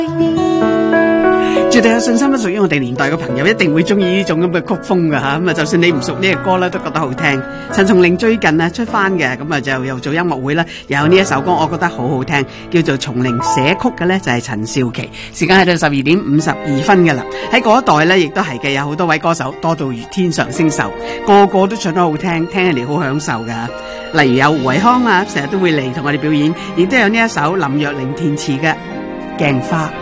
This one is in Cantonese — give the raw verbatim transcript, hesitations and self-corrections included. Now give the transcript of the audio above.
絕對有信心，都屬於我哋年代嘅朋友一定會中意呢種咁嘅曲風噶吓。咁啊，就算你唔熟呢個歌咧，都覺得好聽。陳松伶最近啊出翻嘅，咁啊就又做音樂會啦，有呢一首歌，我覺得好好聽，叫做《松伶寫曲》嘅咧，就係陳少琪。時間喺到十二點五十二分噶啦。喺嗰一代咧，亦都係嘅，有好多位歌手多到如天上星宿，個個都唱得好聽，聽起嚟好享受噶。例如有胡偉康啊，成日都會嚟同我哋表演，亦都有呢一首林若寧填詞嘅《鏡花》。